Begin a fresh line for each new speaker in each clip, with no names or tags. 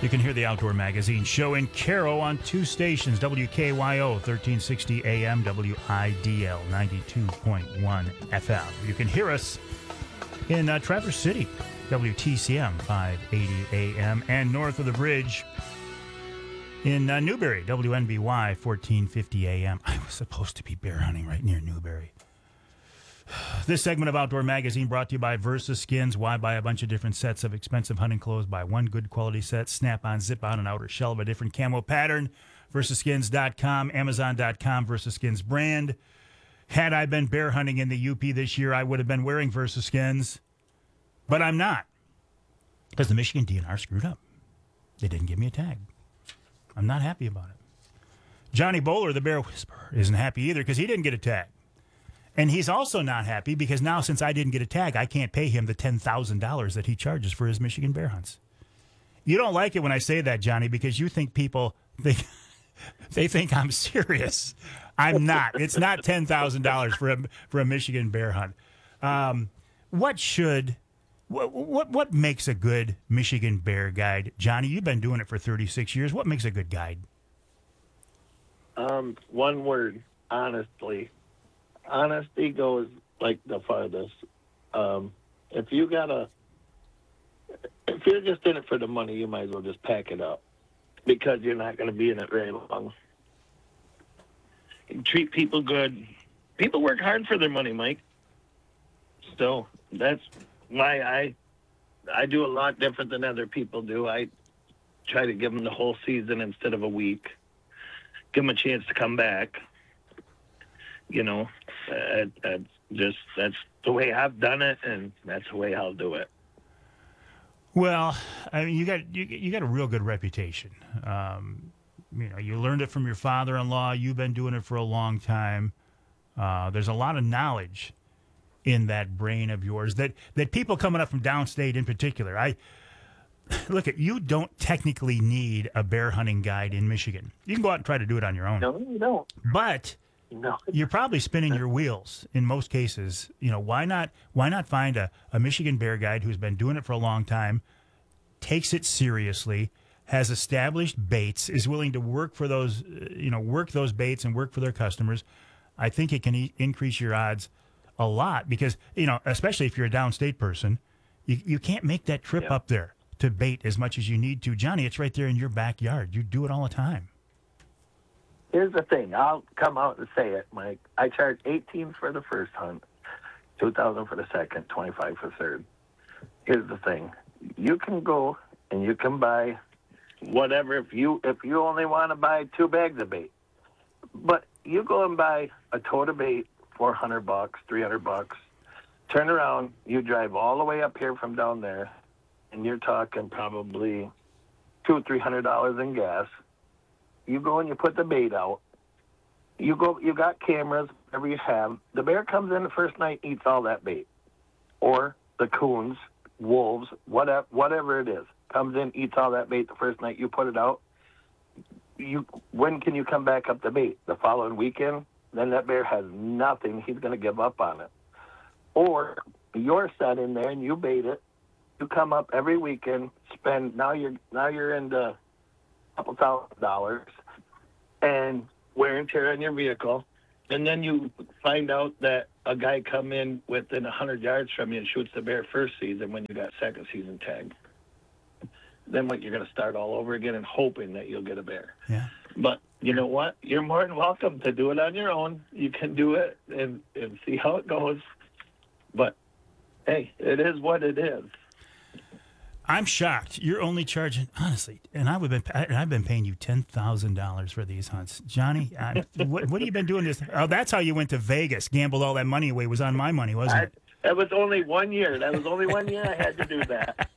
You can hear the Outdoor Magazine show in Caro on two stations, WKYO 1360 AM, WIDL 92.1 FM. You can hear us in Traverse City, WTCM 580 AM, and north of the bridge in Newberry, WNBY 1450 AM. I was supposed to be bear hunting right near Newberry. This segment of Outdoor Magazine brought to you by Versa Skins. Why buy a bunch of different sets of expensive hunting clothes? Buy one good quality set, snap-on, zip-on, and outer shell of a different camo pattern. VersaSkins.com, Amazon.com, Versa Skins brand. Had I been bear hunting in the UP this year, I would have been wearing Versa Skins, but I'm not because the Michigan DNR screwed up. They didn't give me a tag. I'm not happy about it. Johnny Bowler, the Bear Whisperer, isn't happy either because he didn't get a tag. And he's also not happy because now, since I didn't get a tag, I can't pay him the $10,000 that he charges for his Michigan bear hunts. You don't like it when I say that, Johnny, because you think people they think I'm serious. I'm not. It's not $10,000 for a Michigan bear hunt. What makes a good Michigan bear guide, Johnny? You've been doing it for 36 years. What makes a good guide?
One word: honestly. Honesty goes like the farthest. If you're just in it for the money, you might as well just pack it up because you're not going to be in it very long. You treat people good. People work hard for their money, Mike. So that's why I do a lot different than other people do. I try to give them the whole season instead of a week. Give them a chance to come back. You know, that's the way I've done it, and that's the way I'll do it.
Well, I mean, you got a real good reputation. You learned it from your father-in-law. You've been doing it for a long time. There's a lot of knowledge in that brain of yours that people coming up from downstate in particular. You don't technically need a bear hunting guide in Michigan. You can go out and try to do it on your own.
No, you don't.
But
no,
you're probably spinning your wheels in most cases. Why not find a Michigan bear guide who's been doing it for a long time, takes it seriously, has established baits, is willing to work for those, work those baits and work for their customers. I think it can increase your odds a lot because, especially if you're a downstate person, you can't make that trip up there to bait as much as you need to. Johnny, it's right there in your backyard. You do it all the time.
Here's the thing. I'll come out and say it, Mike. I charge $18 for the first hunt, $2,000 for the second, $25 for the third. Here's the thing. You can go and you can buy whatever if you only want to buy 2 bags of bait. But you go and buy a tote of bait, $400, $300. Turn around, you drive all the way up here from down there, and you're talking probably $200 or $300 in gas. You go and you put the bait out. You got cameras, whatever you have. The bear comes in the first night, eats all that bait. Or the coons, wolves, whatever it is, comes in, eats all that bait the first night you put it out. When can you come back up the bait? The following weekend? Then that bear has nothing. He's going to give up on it. Or you're set in there and you bait it. You come up every weekend, now you're into couple $1,000 and wear and tear on your vehicle, and then you find out that a guy come in within 100 yards from you and shoots the bear first season when you got second season tag. Then you're going to start all over again and hoping that you'll get a bear.
Yeah.
But you know what? You're more than welcome to do it on your own. You can do it and see how it goes. But hey, it is what it is.
I'm shocked. You're only charging, honestly, and I've been paying you $10,000 for these hunts, Johnny. What have you been doing this? Oh, that's how you went to Vegas, gambled all that money away. It was on my money, wasn't it?
That was only 1 year. That was only 1 year I had to do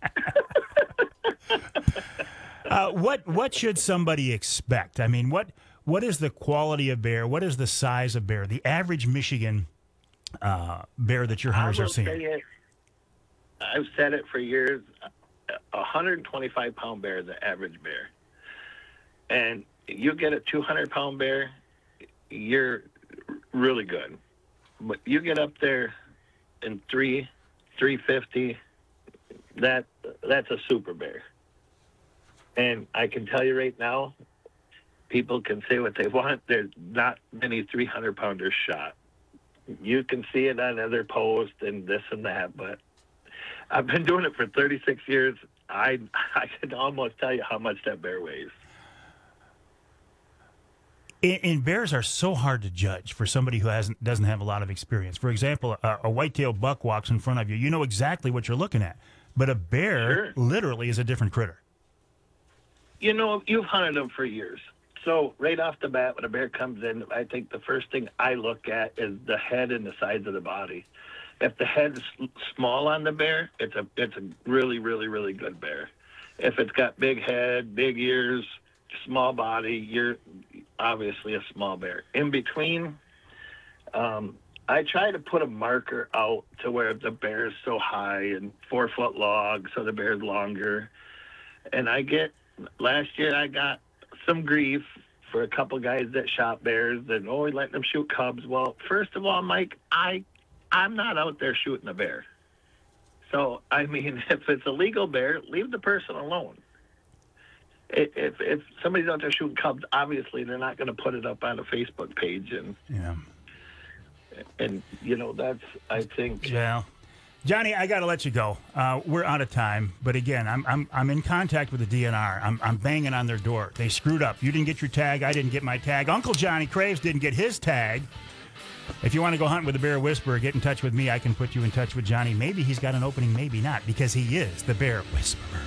that.
What should somebody expect? I mean, what is the quality of bear? What is the size of bear? The average Michigan bear that your hunters are seeing.
I've said it for years. 125-pound bear is the average bear. And you get a 200-pound bear, you're really good. But you get up there in 350, that's a super bear. And I can tell you right now, people can say what they want. There's not many 300-pounders shot. You can see it on other posts and this and that, but I've been doing it for 36 years. I can almost tell you how much that bear weighs.
And bears are so hard to judge for somebody who doesn't have a lot of experience. For example, a white-tailed buck walks in front of you. You know exactly what you're looking at. But a bear literally is a different critter.
You know, you've hunted them for years. So right off the bat, when a bear comes in, I think the first thing I look at is the head and the size of the body. If the head's small on the bear, it's a really, really, really good bear. If it's got big head, big ears, small body, you're obviously a small bear. In between, I try to put a marker out to where the bear is so high and 4-foot long, so the bear's longer. And last year I got some grief for a couple guys that shot bears and letting them shoot cubs. Well, first of all, Mike, I'm not out there shooting a bear. So, I mean, if it's a legal bear, leave the person alone. If somebody's out there shooting cubs, obviously they're not going to put it up on a Facebook page. And you know, that's, I think.
Yeah. Johnny, I got to let you go. We're out of time. But again, I'm in contact with the DNR. I'm banging on their door. They screwed up. You didn't get your tag. I didn't get my tag. Uncle Johnny Craves didn't get his tag. If you want to go hunt with the Bear Whisperer, get in touch with me. I can put you in touch with Johnny. Maybe he's got an opening, maybe not, because he is the Bear Whisperer.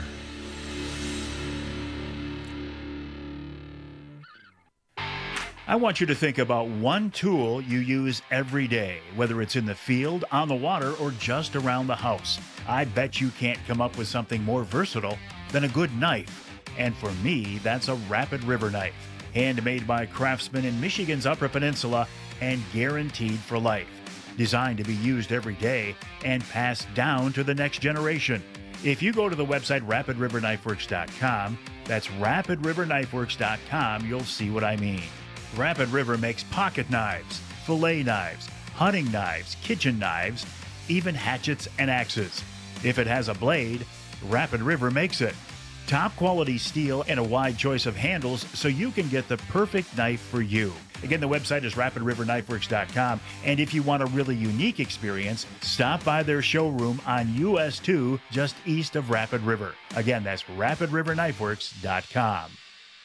I want you to think about one tool you use every day, whether it's in the field, on the water, or just around the house. I bet you can't come up with something more versatile than a good knife. And for me, that's a Rapid River knife. Handmade by craftsmen in Michigan's Upper Peninsula and guaranteed for life. Designed to be used every day and passed down to the next generation. If you go to the website rapidriverknifeworks.com, that's rapidriverknifeworks.com, you'll see what I mean. Rapid River makes pocket knives, fillet knives, hunting knives, kitchen knives, even hatchets and axes. If it has a blade, Rapid River makes it. Top quality steel and a wide choice of handles so you can get the perfect knife for you. Again, the website is rapidriverknifeworks.com, and if you want a really unique experience, stop by their showroom on US 2 just east of Rapid River. Again, that's rapidriverknifeworks.com.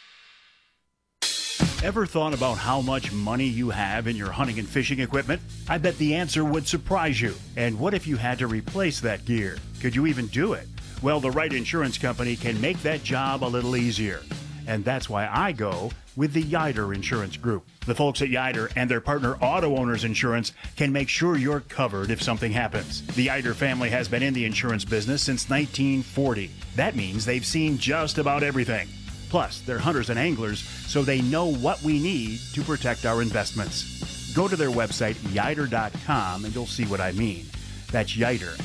Ever thought about how much money you have in your hunting and fishing equipment? I bet the answer would surprise you. And what if you had to replace that gear? Could you even do it? Well, the right insurance company can make that job a little easier. And that's why I go with the Yider Insurance Group. The folks at Yider and their partner Auto Owners Insurance can make sure you're covered if something happens. The Yider family has been in the insurance business since 1940. That means they've seen just about everything. Plus, they're hunters and anglers, so they know what we need to protect our investments. Go to their website, Yider.com, and you'll see what I mean. That's Yider,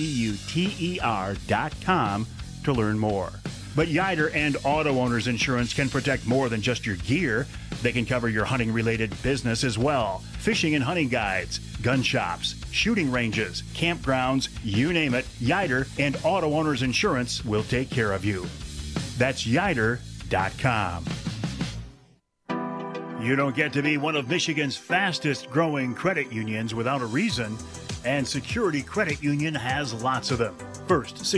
IEUTER.com, to learn more. But Yider and Auto Owners Insurance can protect more than just your gear. They can cover your hunting-related business as well. Fishing and hunting guides, gun shops, shooting ranges, campgrounds, you name it, Yider and Auto Owners Insurance will take care of you. That's Yider.com. You don't get to be one of Michigan's fastest growing credit unions without a reason, and Security Credit Union has lots of them. First,